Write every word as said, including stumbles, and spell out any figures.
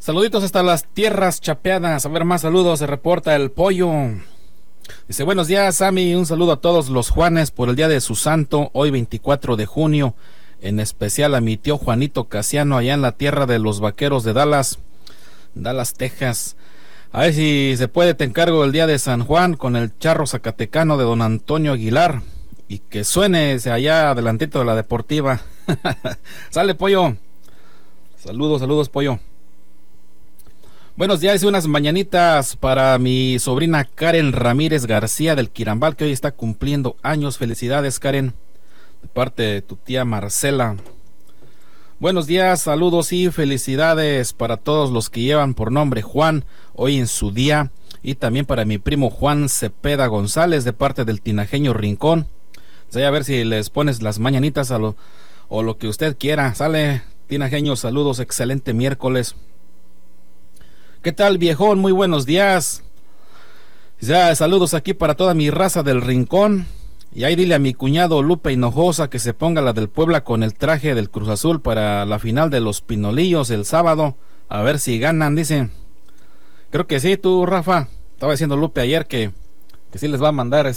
Saluditos hasta las tierras chapeadas. A ver, más saludos. Se reporta el pollo. Dice, buenos días, Sammy. Un saludo a todos los Juanes por el día de su santo, hoy veinticuatro de junio. En especial a mi tío Juanito Casiano, allá en la tierra de los vaqueros de Dallas, Dallas, Texas. A ver si se puede, te encargo el día de San Juan con el charro zacatecano de don Antonio Aguilar. Y que suene allá adelantito de la deportiva. Sale, pollo. Saludos, saludos, pollo. Buenos días, hice unas mañanitas para mi sobrina Karen Ramírez García del Quirambal, que hoy está cumpliendo años. Felicidades, Karen, de parte de tu tía Marcela. Buenos días, saludos y felicidades para todos los que llevan por nombre Juan hoy en su día, y también para mi primo Juan Cepeda González de parte del Tinajeño Rincón. O sea, a ver si les pones las mañanitas a lo, o lo que usted quiera. Sale, Tinajeño, saludos, excelente miércoles. ¿Qué tal, viejón? Muy buenos días. Ya, saludos aquí para toda mi raza del Rincón. Y ahí dile a mi cuñado Lupe Hinojosa que se ponga la del Puebla con el traje del Cruz Azul para la final de los Pinolillos el sábado. A ver si ganan, dice. Creo que sí, tú, Rafa. Estaba diciendo Lupe ayer que, que sí les va a mandar